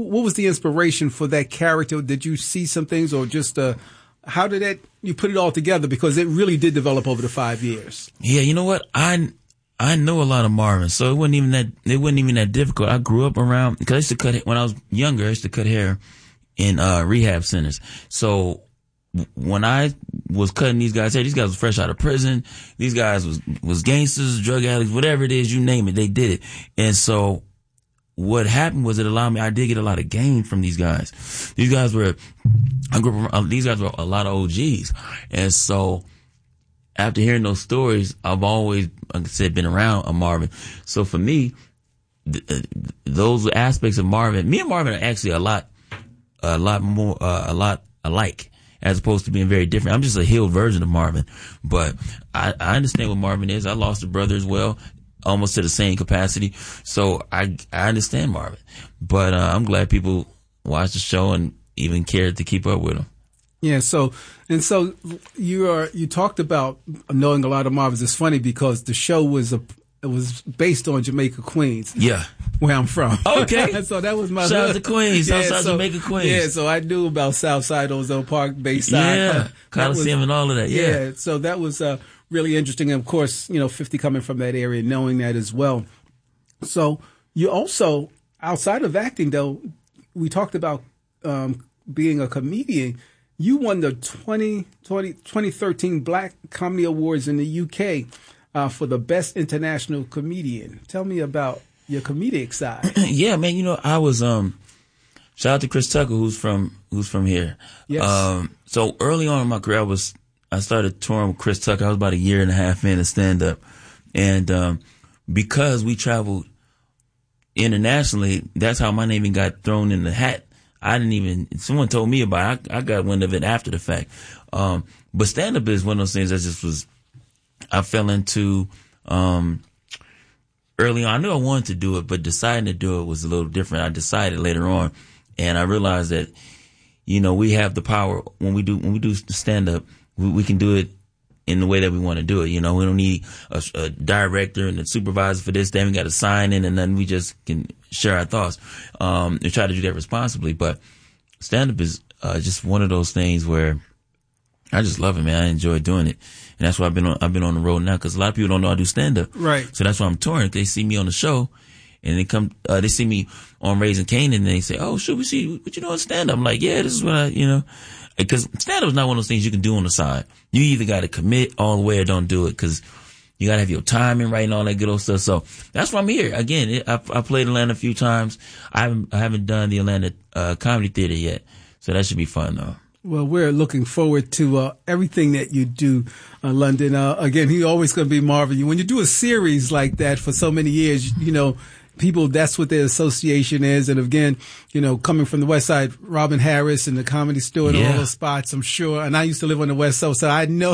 what was the inspiration for that character? Did you see some things, or just how did you put it all together? Because it really did develop over the 5 years. Yeah, you know what? I know a lot of Marvin, so it wasn't even that difficult. I grew up around, because I used to cut, when I was younger, I used to cut hair in rehab centers. So when I was cutting these guys' hair, these guys were fresh out of prison. These guys was gangsters, drug addicts, whatever it is, you name it, they did it. And so what happened was, it allowed me, I did get a lot of gain from these guys. These guys were a lot of OGs. And so after hearing those stories, I've always, like I said, been around a Marvin. So for me, those aspects of Marvin, me and Marvin are actually a lot alike, as opposed to being very different. I'm just a healed version of Marvin. But I understand what Marvin is. I lost a brother as well, almost to the same capacity. So I understand Marvin. But I'm glad people watch the show and even cared to keep up with him. Yeah, so you talked about knowing a lot of Marvins. It's funny because the show was based on Jamaica, Queens. Yeah, where I'm from. Okay, so that was my shout out to Queens, Southside Jamaica, Queens. Yeah, so I knew about Southside, Ozone Park, Bayside. Yeah, Coliseum and all of that. Yeah, so that was really interesting. And of course, 50 coming from that area, knowing that as well. So you also, outside of acting, though, we talked about being a comedian. You won the 2013 Black Comedy Awards in the UK for the Best International Comedian. Tell me about your comedic side. Yeah, man. I was shout out to Chris Tucker, who's from here. Yes. So early on in my career, I started touring with Chris Tucker. I was about a year and a half in to stand up, and because we traveled internationally, that's how my name even got thrown in the hat. Someone told me about it. I got wind of it after the fact. But stand-up is one of those things that I fell into, early on. I knew I wanted to do it, but deciding to do it was a little different. I decided later on, and I realized that, we have the power when we do stand-up, we can do it in the way that we want to do it. We don't need a director and a supervisor for this. They haven't got to sign in and then we just can share our thoughts. We try to do that responsibly, but stand-up is just one of those things where I just love it, man. I enjoy doing it. And that's why I've been on the road now, because a lot of people don't know I do stand-up. Right. So that's why I'm touring. They see me on the show and they see me on Raising Canaan and they say, oh, shoot, we see what you doing stand-up. I'm like, yeah, this is what because stand-up is not one of those things you can do on the side. You either got to commit all the way or don't do it, because you got to have your timing right and all that good old stuff. So that's why I'm here. Again, I played Atlanta a few times. I haven't done the Atlanta Comedy Theater yet, so that should be fun, though. Well, we're looking forward to everything that you do, London. Again, he's always going to be Marvin. When you do a series like that for so many years, people, that's what their association is. And again, coming from the West Side, Robin Harris and the Comedy Store and all those spots, I'm sure. And I used to live on the West Coast, so I know,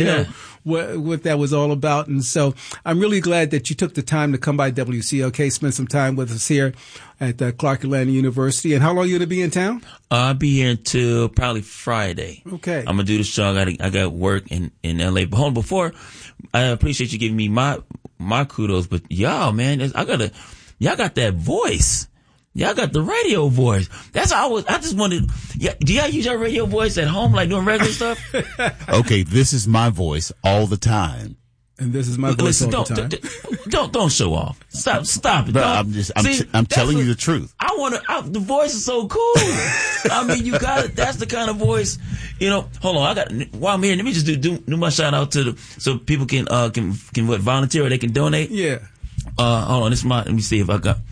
what that was all about. And so I'm really glad that you took the time to come by WCLK, spend some time with us here at Clark Atlanta University. And how long are you going to be in town? I'll be here until probably Friday. Okay. I'm going to do the show. I got work in LA. But hold on, before, I appreciate you giving me my kudos, but y'all, man, y'all got that voice. Y'all got the radio voice. That's how I just wanted. Yeah, do y'all use your radio voice at home, like doing regular stuff? Okay, this is my voice all the time. And this is my voice all the time. Don't show off. Stop it. Bro, I'm telling you the truth. The voice is so cool. I mean, you got it. That's the kind of voice, hold on. While I'm here, let me just do my shout out so people can volunteer or they can donate. Yeah. Hold on, let me see if I got.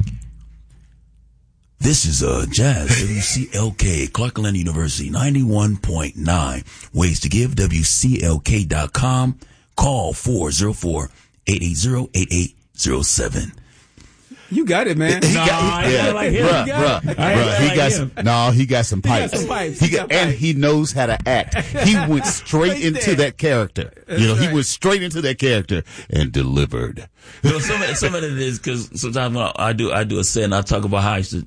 This is Jazz, WCLK, Clark Atlanta University, 91.9. Ways to give, WCLK.com. Call 404-880-8807. You got it, man. He got some pipes. And he knows how to act. He went straight into that character. He went straight into that character and delivered. Some of it is because sometimes when I do a set and I talk about how I used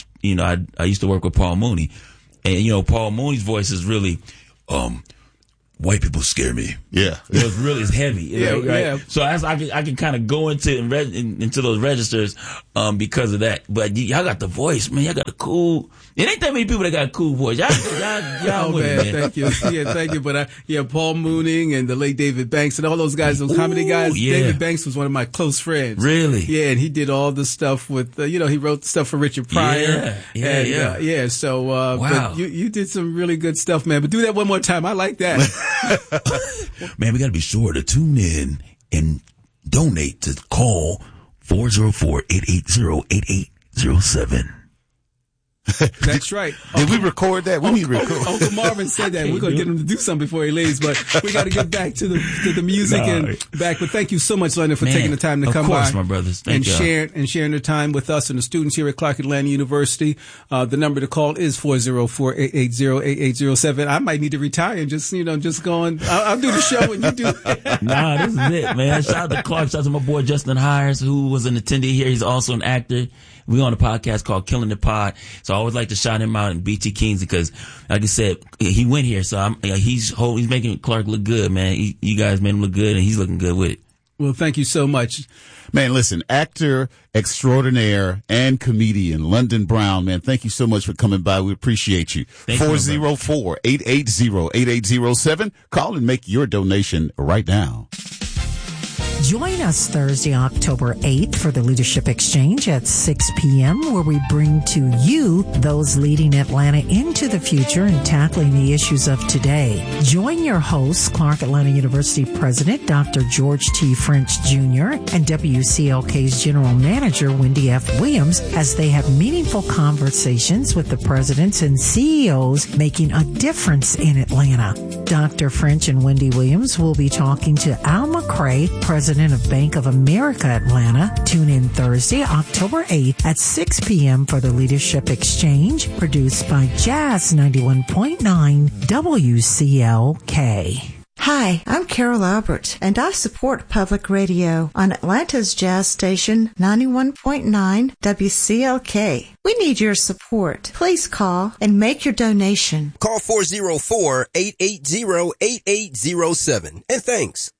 to work with Paul Mooney, and Paul Mooney's voice is really, white people scare me. Yeah. It's heavy. Yeah, right? yeah. So I can kind of go into those registers, because of that. But y'all got the voice, man. Y'all got the cool. It ain't that many people that got a cool voice. Y'all oh, man. Thank you. Yeah, thank you. But Paul Mooning and the late David Banks and all those guys, those comedy guys. Yeah. David Banks was one of my close friends. Really? Yeah, and he did all the stuff with, he wrote the stuff for Richard Pryor. Yeah. So, wow. But you did some really good stuff, man. But do that one more time. I like that. Man, we got to be sure to tune in and donate to call 404-880-8807. That's right. Did we record that? We record. Uncle Marvin said that. We're going to get him to do something before he leaves, but we got to get back to the music and back. But thank you so much, London, for taking the time to come by. My brothers. Sharing the time with us and the students here at Clark Atlanta University. The number to call is 404-880-8807. I might need to retire and just go on. I'll do the show and you do. Nah, this is it, man. Shout out to Clark. Shout out to my boy Justin Hires, who was an attendee here. He's also an actor. We on a podcast called Killing the Pod. So I always like to shout him out in BT Kings because, like I said, he went here. So he's making Clark look good, man. You guys made him look good and he's looking good with it. Well, thank you so much. Man, listen, actor extraordinaire and comedian London Brown, man, thank you so much for coming by. We appreciate you. 404-880-8807. Call and make your donation right now. Join us Thursday, October 8th for the Leadership Exchange at 6 p.m. where we bring to you those leading Atlanta into the future and tackling the issues of today. Join your hosts, Clark Atlanta University President Dr. George T. French Jr. and WCLK's General Manager Wendy F. Williams as they have meaningful conversations with the presidents and CEOs making a difference in Atlanta. Dr. French and Wendy Williams will be talking to Al McCray, President of Bank of America Atlanta. Tune in Thursday, October 8th at 6 p.m. for the Leadership Exchange, produced by Jazz 91.9 WCLK. Hi, I'm Carol Albert, and I support public radio on Atlanta's Jazz Station 91.9 WCLK. We need your support. Please call and make your donation. Call 404-880-8807. And thanks.